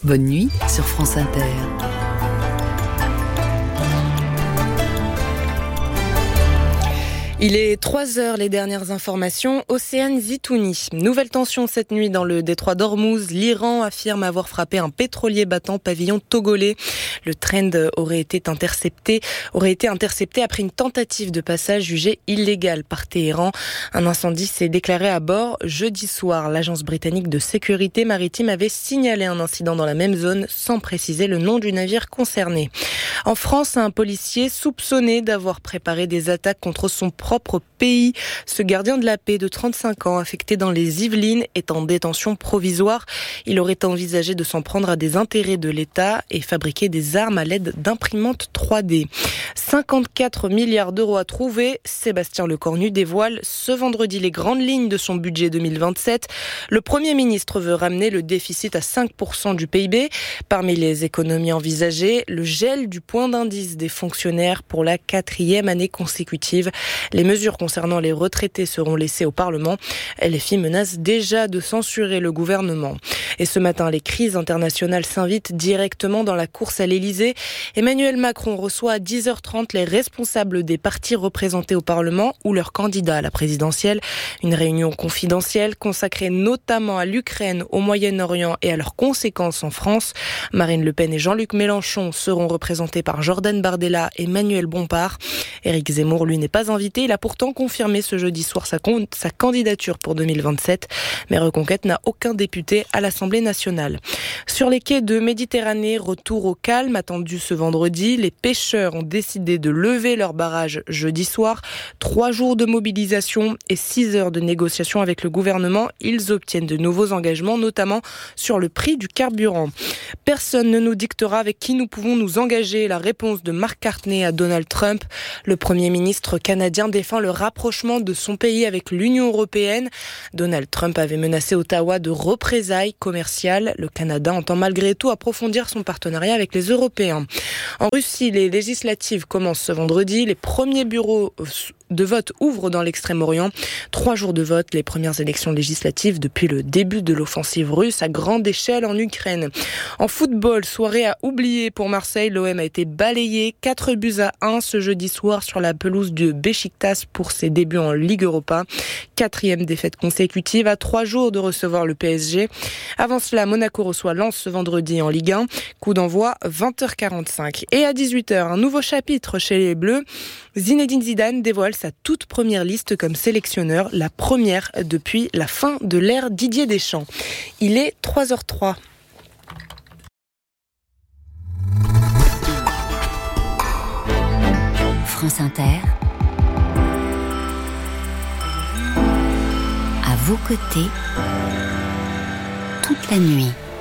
Bonne nuit sur France Inter. Il est 3h, les dernières informations. Océane Zitouni. Nouvelle tension cette nuit dans le détroit d'Ormuz. L'Iran affirme avoir frappé un pétrolier battant pavillon togolais. Le trend aurait été intercepté après une tentative de passage jugée illégale par Téhéran. Un incendie s'est déclaré à bord jeudi soir. L'agence britannique de sécurité maritime avait signalé un incident dans la même zone sans préciser le nom du navire concerné. En France, un policier soupçonné d'avoir préparé des attaques contre son propre pays. Ce gardien de la paix de 35 ans, affecté dans les Yvelines, est en détention provisoire. Il aurait envisagé de s'en prendre à des intérêts de l'État et fabriquer des armes à l'aide d'imprimantes 3D. 54 milliards d'euros à trouver. Sébastien Lecornu dévoile ce vendredi les grandes lignes de son budget 2027. Le Premier ministre veut ramener le déficit à 5% du PIB. Parmi les économies envisagées, le gel du point d'indice des fonctionnaires pour la 4e année consécutive. Les mesures concernant les retraités seront laissées au Parlement. LFI menace déjà de censurer le gouvernement. Et ce matin, les crises internationales s'invitent directement dans la course à l'Elysée. Emmanuel Macron reçoit à 10h30 les responsables des partis représentés au Parlement ou leurs candidats à la présidentielle. Une réunion confidentielle consacrée notamment à l'Ukraine, au Moyen-Orient et à leurs conséquences en France. Marine Le Pen et Jean-Luc Mélenchon seront représentés par Jordan Bardella et Manuel Bompard. Éric Zemmour, lui, n'est pas invité. Il a pourtant confirmé ce jeudi soir sa candidature pour 2027. Mais Reconquête n'a aucun député à l'Assemblée nationale. Sur les quais de Méditerranée, retour au calme attendu ce vendredi. Les pêcheurs ont décidé de lever leur barrage jeudi soir. 3 jours de mobilisation et 6 heures de négociation avec le gouvernement. Ils obtiennent de nouveaux engagements, notamment sur le prix du carburant. Personne ne nous dictera avec qui nous pouvons nous engager. La réponse de Mark Carney à Donald Trump. Le Premier ministre canadien défend le rapprochement de son pays avec l'Union européenne. Donald Trump avait menacé Ottawa de représailles commerciales. Le Canada entend malgré tout approfondir son partenariat avec les Européens. En Russie, les législatives commencent ce vendredi. Les premiers bureaux de vote ouvrent dans l'Extrême-Orient. 3 jours de vote, les premières élections législatives depuis le début de l'offensive russe à grande échelle en Ukraine. En football, soirée à oublier pour Marseille. L'OM a été balayé 4-1 ce jeudi soir sur la pelouse de Beşiktaş pour ses débuts en Ligue Europa. 4e défaite consécutive à 3 jours de recevoir le PSG. Avant cela, Monaco reçoit Lens ce vendredi en Ligue 1. Coup d'envoi 20h45. Et à 18h, un nouveau chapitre chez les Bleus. Zinedine Zidane dévoile sa toute première liste comme sélectionneur, la première depuis la fin de l'ère Didier Deschamps. Il est 3h03. France Inter, à vos côtés, toute la nuit.